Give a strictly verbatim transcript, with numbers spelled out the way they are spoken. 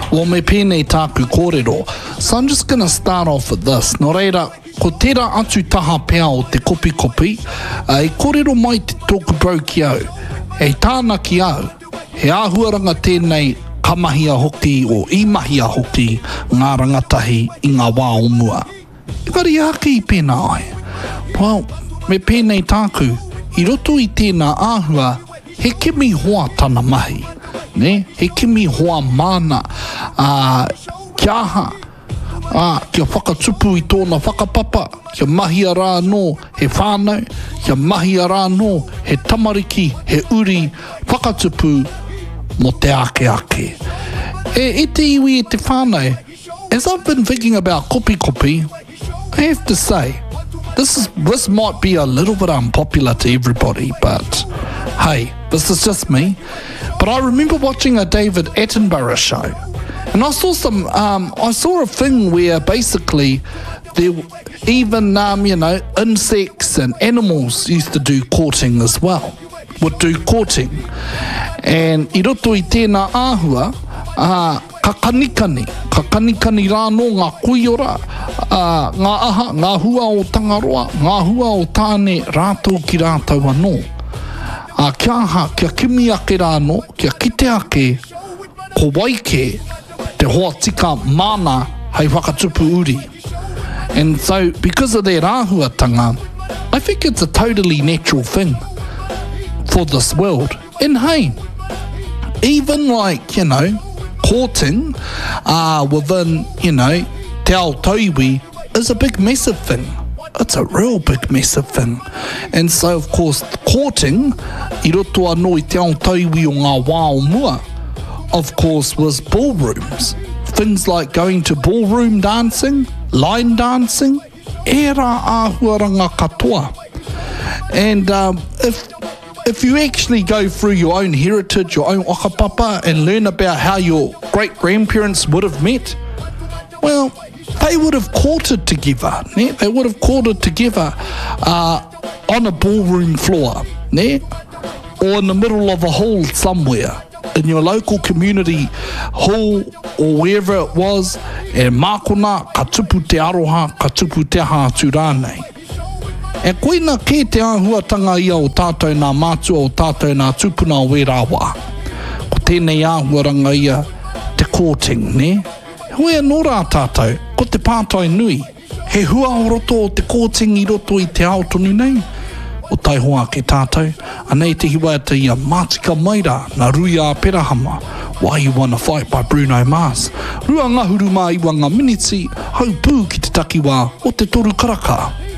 Well, me pēnei tāku kōrero. So I'm just going to start off with this. Nō reira, ko tērā atu taha pēa o te kopi kopi, uh, e kōrero mai te tōku brau ki au. Hei tāna ki au, he āhuaranga tēnei kamahia hoki o imahia hoki ngā rangatahi i ngā wā o mua. E kari haki i pēnā ai. Well, me pēnei tāku, i roto i tēnā āhua, he kimi hoa tana mahi. Ne? He kimi hoa mana uh, kia aha uh, kia whakatupu i tōna whakapapa, kia mahia rā nō he whānau, kia mahia rā nō he tamariki, he uri whakatupu mo te ake ake. E, e te iwi e te whānau, as I've been thinking about kopi kopi, I have to say, this is this might be a little bit unpopular to everybody, but hey, this is just me. But I remember watching a David Attenborough show, and I saw some. Um, I saw a thing where basically, there even um, you know insects and animals used to do courting as well. Would do courting, and i roto i tēnā āhua, uh, ka kanikani, ka kanikani rāno ngā kuiora, uh, ngā aha, ngā hua o Tangaroa, ngā hua o tāne rātou ki rātou anō. Uh, kia aha, kia kimi ake rāno, kia kite ake, ko waike, te hoa tika mana hei whakatupu uri. And so, because of that āhuatanga, I think it's a totally natural thing for this world. And hey, even like, you know, courting uh, within, you know, te ao tauiwi is a big massive thing. It's a real big massive thing. And so, of course, courting, i roto anō i te ao tauiwi o ngā wā o mua, of course, was ballrooms. Things like going to ballroom dancing, line dancing, e rā āhuaranga katoa. And um, if If you actually go through your own heritage, your own whakapapa, and learn about how your great-grandparents would have met, well, they would have courted together. Ne? They would have courted together uh, on a ballroom floor, ne? Or in the middle of a hall somewhere, in your local community hall or wherever it was, e mākona, ka tupu te aroha, ka tupu te aha atu rānei. E koina kē te āhuatanga ia o tātou nā mātua o tātou nā tupuna o wērāwa. Ko tēnei āhuaranga ia te courting, ne? Hoi anō rā tātou, ko te pātai nui. He hua o roto o te courting i roto i te ao tonu nei. O tai hoa ke tātou, anei te hiwata ia Mātika Maira, na rui a Perahama. Why You Wanna Fight by Bruno Mars. Rua ngahuru mā iwa ngā miniti, hau pū ki te takiwā o te toru karaka.